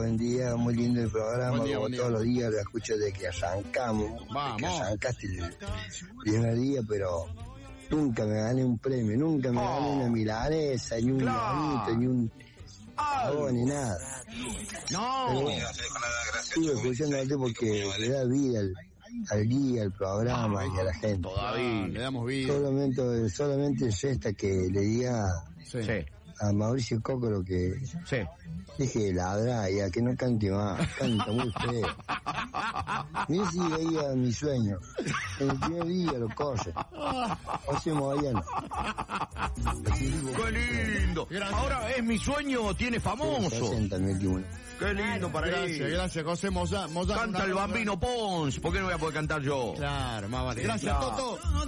buen día, muy lindo el programa, Buen día, como buen día. todos los días lo escucho desde que arrancamos. Vamos. Que arrancaste el primer día, pero nunca me gané un premio, nunca me gané una milanesa, ni un granito, ni un pavo, ni nada. No. Sigo escuchándote porque le da vida al día, al programa y a la gente. Todavía le damos vida. Solamente es esta que le diga Sí. a Mauricio Cócoro que Sí. deje de ladrar ya, que no cante más, canta muy feo. Mira si veía mi sueño. En el primer día lo corre. José Moyano. ¡Qué lindo! Ahora es mi sueño, tiene famoso. 60 mi último. ¡Qué lindo para Gracias, él! gracias, José Moza. Canta el Bambino Pons, ¿por qué no voy a poder cantar yo? Claro, más vale. Gracias, Claro. Toto.